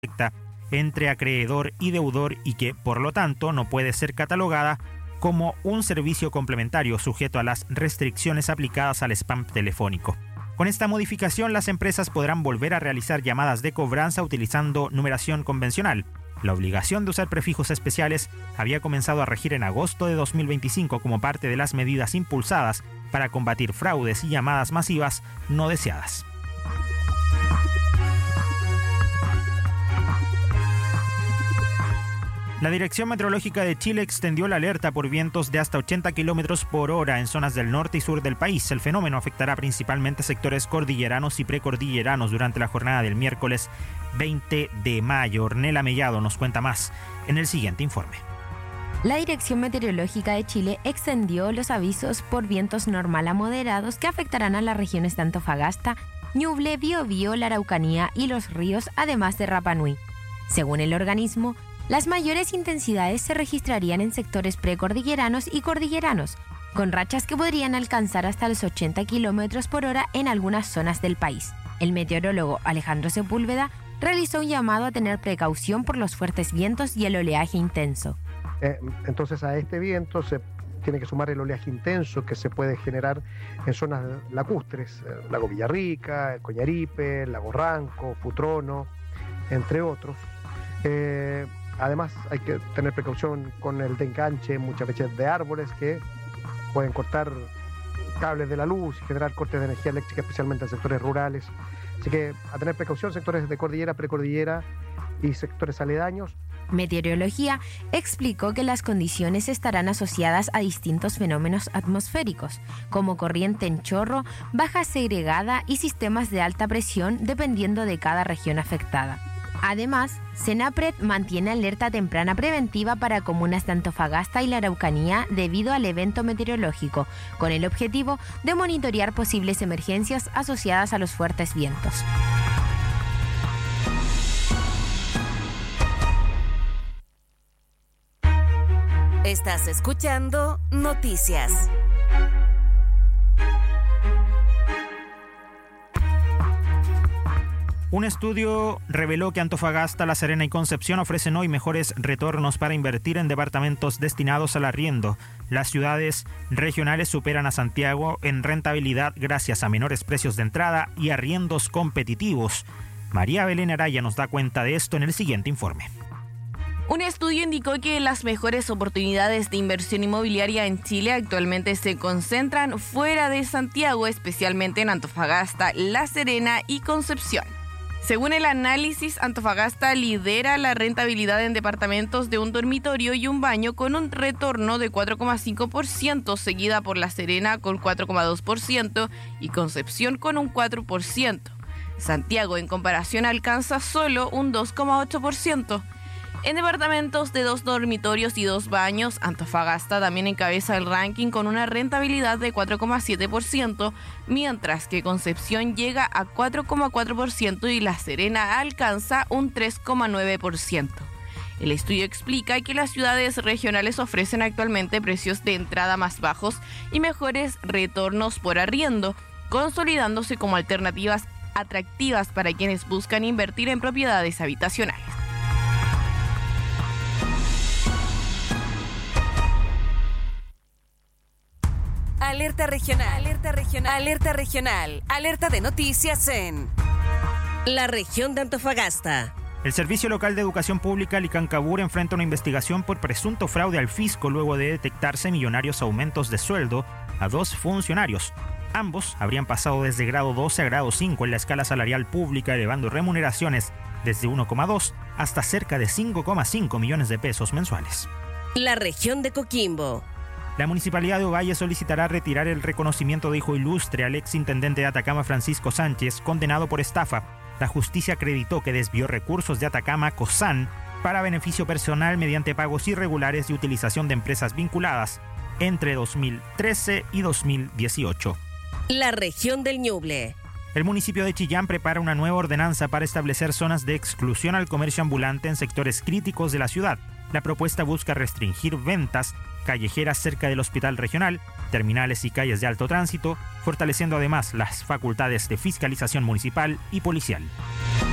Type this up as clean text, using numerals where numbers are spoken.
entre acreedor y deudor y que, por lo tanto, no puede ser catalogada como un servicio complementario sujeto a las restricciones aplicadas al spam telefónico. Con esta modificación, las empresas podrán volver a realizar llamadas de cobranza utilizando numeración convencional. La obligación de usar prefijos especiales había comenzado a regir en agosto de 2025 como parte de las medidas impulsadas para combatir fraudes y llamadas masivas no deseadas. La Dirección Meteorológica de Chile extendió la alerta por vientos de hasta 80 km por hora en zonas del norte y sur del país. El fenómeno afectará principalmente sectores cordilleranos y precordilleranos durante la jornada del miércoles 20 de mayo. Ornella Mellado nos cuenta más en el siguiente informe. La Dirección Meteorológica de Chile extendió los avisos por vientos normal a moderados que afectarán a las regiones de Antofagasta, Ñuble, Biobío, la Araucanía y Los Ríos, además de Rapa Nui. Según el organismo, las mayores intensidades se registrarían en sectores precordilleranos y cordilleranos, con rachas que podrían alcanzar hasta los 80 km por hora en algunas zonas del país. El meteorólogo Alejandro Sepúlveda realizó un llamado a tener precaución por los fuertes vientos y el oleaje intenso. Entonces a este viento se tiene que sumar el oleaje intenso que se puede generar en zonas lacustres, Lago Villarrica, el Coñaripe, Lago Ranco, Futrono, entre otros. Además hay que tener precaución con el enganche muchas veces de árboles que pueden cortar cables de la luz y generar cortes de energía eléctrica, especialmente en sectores rurales. Así que a tener precaución, sectores de cordillera, precordillera y sectores aledaños. Meteorología explicó que las condiciones estarán asociadas a distintos fenómenos atmosféricos, como corriente en chorro, baja segregada y sistemas de alta presión dependiendo de cada región afectada. Además, Senapred mantiene alerta temprana preventiva para comunas de Antofagasta y la Araucanía debido al evento meteorológico, con el objetivo de monitorear posibles emergencias asociadas a los fuertes vientos. Estás escuchando Noticias. Un estudio reveló que Antofagasta, La Serena y Concepción ofrecen hoy mejores retornos para invertir en departamentos destinados al arriendo. Las ciudades regionales superan a Santiago en rentabilidad gracias a menores precios de entrada y arriendos competitivos. María Belén Araya nos da cuenta de esto en el siguiente informe. Un estudio indicó que las mejores oportunidades de inversión inmobiliaria en Chile actualmente se concentran fuera de Santiago, especialmente en Antofagasta, La Serena y Concepción. Según el análisis, Antofagasta lidera la rentabilidad en departamentos de un dormitorio y un baño con un retorno de 4,5%, seguida por La Serena con 4,2% y Concepción con un 4%. Santiago, en comparación, alcanza solo un 2,8%. En departamentos de 2 dormitorios y 2 baños, Antofagasta también encabeza el ranking con una rentabilidad de 4,7%, mientras que Concepción llega a 4,4% y La Serena alcanza un 3,9%. El estudio explica que las ciudades regionales ofrecen actualmente precios de entrada más bajos y mejores retornos por arriendo, consolidándose como alternativas atractivas para quienes buscan invertir en propiedades habitacionales. Alerta regional, alerta regional, alerta regional, alerta de noticias en la región de Antofagasta. El Servicio Local de Educación Pública Licancabur enfrenta una investigación por presunto fraude al fisco luego de detectarse millonarios aumentos de sueldo a 2 funcionarios. Ambos habrían pasado desde grado 12 a grado 5 en la escala salarial pública, elevando remuneraciones desde 1,2 hasta cerca de 5,5 millones de pesos mensuales. La región de Coquimbo. La Municipalidad de Ovalle solicitará retirar el reconocimiento de hijo ilustre al exintendente de Atacama, Francisco Sánchez, condenado por estafa. La justicia acreditó que desvió recursos de Atacama COSAN para beneficio personal mediante pagos irregulares y utilización de empresas vinculadas entre 2013 y 2018. La región del Ñuble. El municipio de Chillán prepara una nueva ordenanza para establecer zonas de exclusión al comercio ambulante en sectores críticos de la ciudad. La propuesta busca restringir ventas callejeras cerca del hospital regional, terminales y calles de alto tránsito, fortaleciendo además las facultades de fiscalización municipal y policial.